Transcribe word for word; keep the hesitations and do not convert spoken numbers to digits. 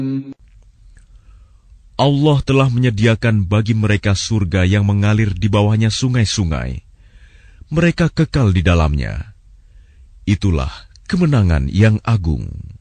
Allah telah menyediakan bagi mereka surga yang mengalir di bawahnya sungai-sungai. Mereka kekal di dalamnya. Itulah kemenangan yang agung.